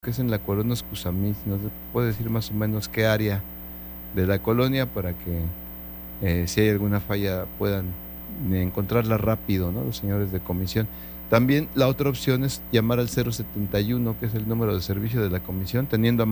que es en la colonia Escusamí, ¿nos puede decir más o menos qué área de la colonia para que si hay alguna falla puedan encontrarla rápido, ¿no? Los señores de comisión. También la otra opción es llamar al 071, que es el número de servicio de la comisión, teniendo a